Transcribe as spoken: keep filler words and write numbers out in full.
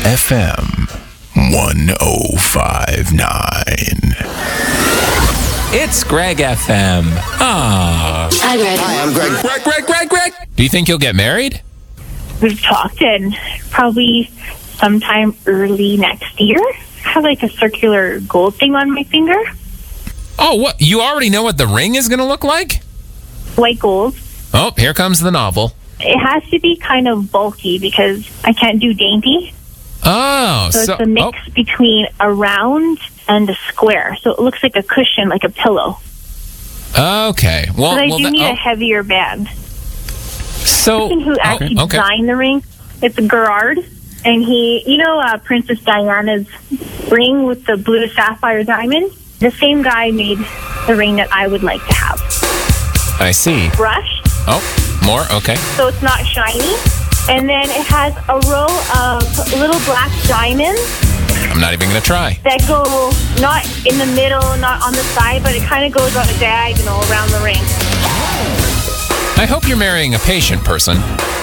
F M one oh five point nine. It's Greg F M. Ah. Hi, Greg. Hi, I'm Greg. Greg, Greg, Greg, Greg. Do you think you'll get married? We've talked, and probably sometime early next year. I have like a circular gold thing on my finger. Oh, what? You already know what the ring is going to look like? White gold. Oh, here comes the novel. It has to be kind of bulky because I can't do dainty. Oh, So, so, it's a mix oh, between a round and a square. So it looks like a cushion, like a pillow. okay. Well, But I well, do that- need oh, a heavier band. so, The person who actually oh, okay. designed the ring, it's Gerard. And he, you know, uh, Princess Diana's ring with the blue sapphire diamond? The same guy made the ring that I would like to have. I see. Brushed, Oh, more? Okay. so it's not shiny. And then it has a row of little black diamonds I'm not even going to try. that go not in the middle, not on the side, but it kind of goes on a diagonal around the ring. I hope you're marrying a patient person.